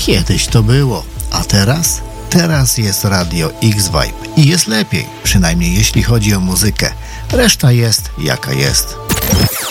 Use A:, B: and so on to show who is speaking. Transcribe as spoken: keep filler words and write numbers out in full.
A: Kiedyś to było, a teraz? Teraz jest Radio X-Vibe i jest lepiej, przynajmniej jeśli chodzi o muzykę. Reszta jest jaka jest.